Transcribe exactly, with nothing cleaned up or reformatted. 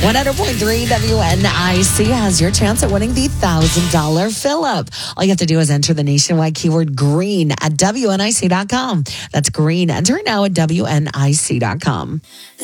one hundred point three W N I C has your chance at winning the one thousand dollars fill-up. All you have to do is enter the nationwide keyword green at W N I C dot com. That's green. Enter it now at W N I C dot com.